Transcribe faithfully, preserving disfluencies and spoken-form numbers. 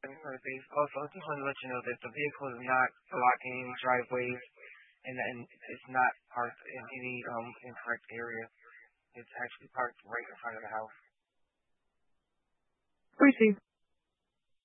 Perfect. Also, I just want to let you know that the vehicle is not blocking any driveways, and, and it's not parked in any um incorrect area. It's actually parked right in front of the house. Received.